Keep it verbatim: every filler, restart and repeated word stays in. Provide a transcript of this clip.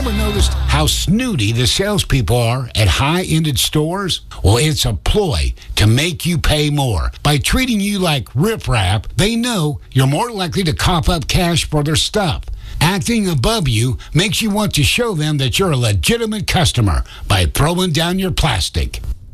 ever noticed how snooty the salespeople are at high-ended stores? Well, it's a ploy to make you pay more. By treating you like riprap, they know you're more likely to cough up cash for their stuff. Acting above you makes you want to show them that you're a legitimate customer by throwing down your plastic.